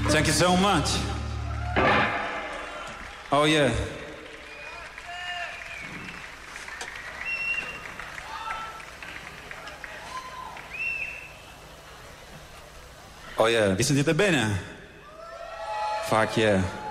Thank you so much. Oh yeah. Oh yeah, vi sentite bene? Fuck yeah.